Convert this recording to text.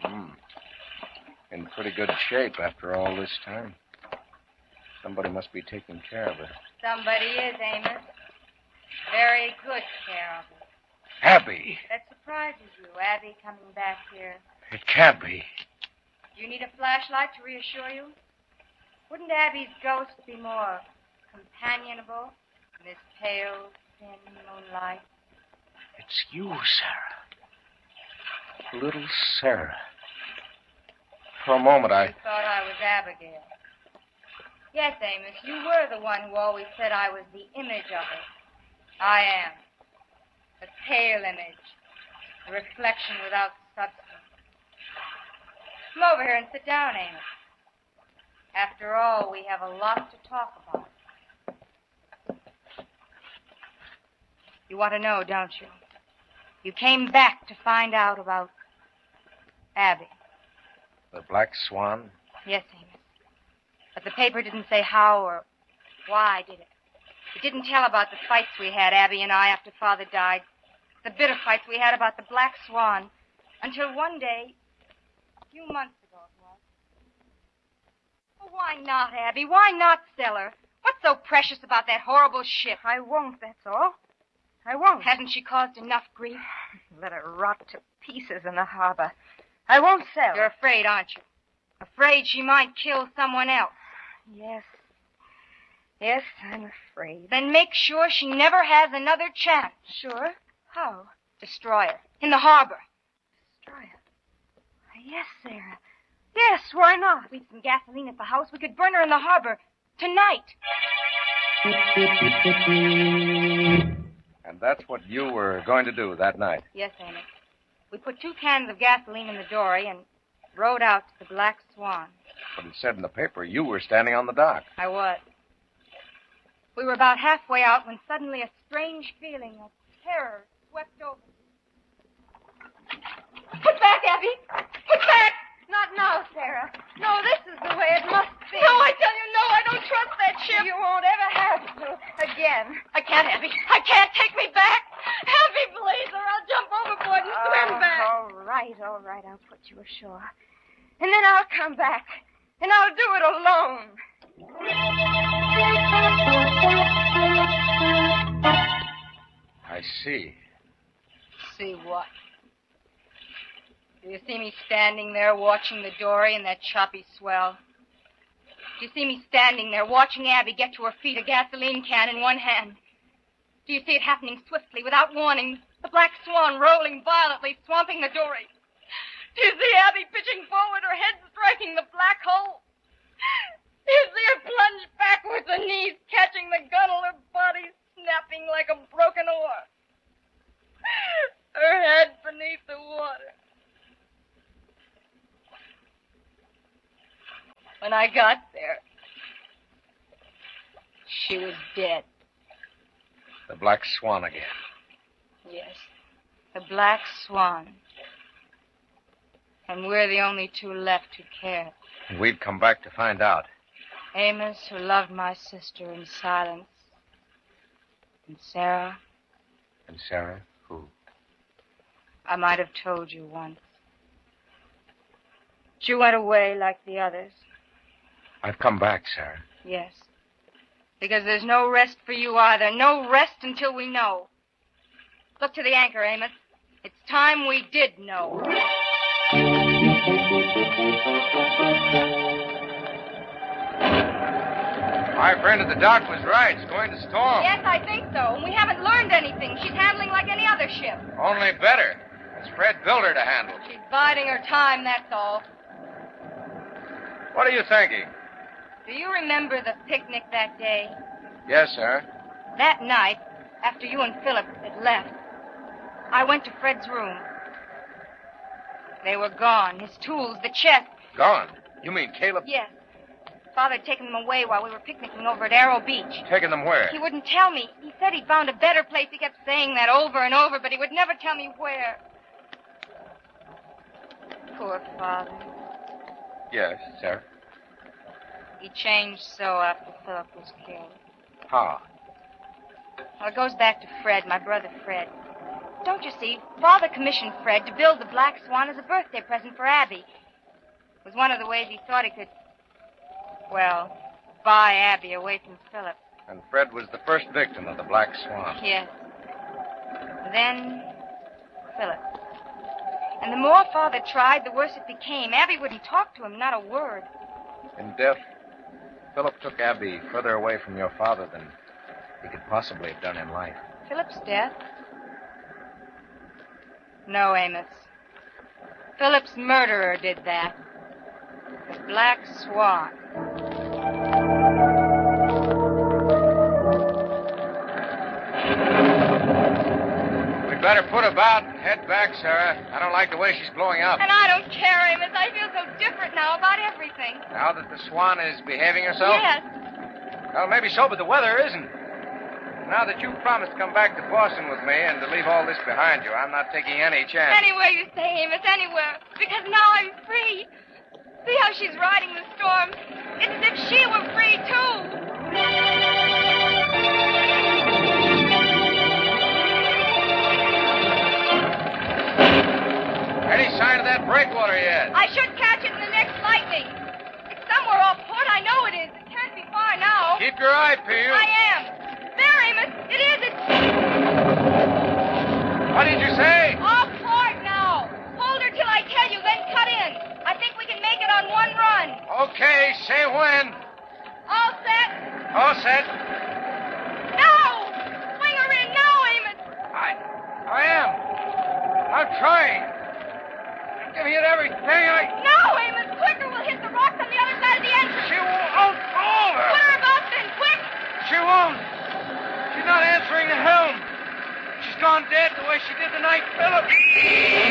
In pretty good shape after all this time. Somebody must be taking care of her. Somebody is, Amos. Very good care of her. Abby! That surprises you, Abby coming back here. It can't be. You need a flashlight to reassure you? Wouldn't Abby's ghost be more companionable in this pale, thin moonlight? It's you, Sarah. Little Sarah. For a moment, You thought I was Abigail. Yes, Amos, you were the one who always said I was the image of her. I am. A pale image. A reflection without substance. Come over here and sit down, Amos. After all, we have a lot to talk about. You want to know, don't you? You came back to find out about Abby. The Black Swan? Yes, Amos. But the paper didn't say how or why, did it? It didn't tell about the fights we had, Abby and I, after Father died. The bitter fights we had about the Black Swan. Until one day, a few months ago it was. Oh, why not, Abby? Why not sell her? What's so precious about that horrible ship? I won't, that's all. I won't. Hasn't she caused enough grief? Let her rot to pieces in the harbor. I won't sell. You're afraid, aren't you? Afraid she might kill someone else. Yes. Yes, I'm afraid. Then make sure she never has another chance. Sure? How? Destroy her. In the harbor. Destroy her? Yes, Sarah. Yes, why not? We've some gasoline at the house. We could burn her in the harbor. Tonight. And that's what you were going to do that night? Yes, Amos. We put 2 cans of gasoline in the dory and rowed out to the Black Swan. But it said in the paper you were standing on the dock. I was. We were about halfway out when suddenly a strange feeling of terror swept over me. Put back, Abby! Put back! Not now, Sarah. No, this is the way it must be. No, I tell you, no, I don't trust that ship. You won't ever have to again. I can't, Abby. I can't. Take me back. Abby, please, or I'll jump overboard and swim back. All right. I'll put you ashore. And then I'll come back. And I'll do it alone. I see. See what? Do you see me standing there watching the dory in that choppy swell? Do you see me standing there watching Abby get to her feet, a gasoline can in one hand? Do you see it happening swiftly, without warning, the Black Swan rolling violently, swamping the dory? Do you see Abby pitching forward, her head striking the black hole? Do you see her plunge backwards, her knees catching the gunwale, her body snapping like a broken oar? Her head beneath the water. When I got there, she was dead. The Black Swan again. Yes, the Black Swan. And we're the only 2 left who care. We'd come back to find out. Amos, who loved my sister in silence. And Sarah. And Sarah, who? I might have told you once. She went away like the others. I've come back, Sarah. Yes. Because there's no rest for you either. No rest until we know. Look to the anchor, Amos. It's time we did know. My friend at the dock was right. It's going to storm. Yes, I think so. And we haven't learned anything. She's handling like any other ship. Only better. It's Fred built her to handle. She's biding her time, that's all. What are you thinking? Do you remember the picnic that day? Yes, sir. That night, after you and Philip had left, I went to Fred's room. They were gone. His tools, the chest. Gone? You mean Caleb? Yes. Father had taken them away while we were picnicking over at Arrow Beach. Taking them where? He wouldn't tell me. He said he'd found a better place. He kept saying that over and over, but he would never tell me where. Poor Father. Yes, sir. He changed so after Philip was killed. How? Well, it goes back to Fred, my brother Fred. Don't you see, Father commissioned Fred to build the Black Swan as a birthday present for Abby. It was one of the ways he thought he could, well, buy Abby away from Philip. And Fred was the first victim of the Black Swan. Yes. Then, Philip. And the more Father tried, the worse it became. Abby wouldn't talk to him, not a word. In death, Philip took Abby further away from your father than he could possibly have done in life. Philip's death? No, Amos. Philip's murderer did that. The Black Swan. We'd better put about and head back, Sarah. I don't like the way she's blowing up. And I don't care, Amos. I feel so different now about everything. Now that the Swan is behaving herself? Yes. Well, maybe so, but the weather isn't. Now that you've promised to come back to Boston with me and to leave all this behind you, I'm not taking any chance. Anywhere you say, Amos, anywhere. Because now I'm free. See how she's riding the storm? It's as if she were free, too. Any sign of that breakwater yet? I should catch it in the next lightning. It's somewhere off port. I know it is. It can't be far now. Keep your eye peeled. I am. There, Amos. It is. It's What did you say? off port now. Hold her till I tell you, then cut in. I think we can make it on one run. Okay, say when. All set? All set. Now! Swing her in now, Amos. I am. I'm trying. I'm giving it everything Now, Amos, quicker. We'll hit the rocks on the other side of the entrance. She won't go over. Put her about then, quick. She won't. She's not answering the helm. She's gone dead the way she did the night Philip.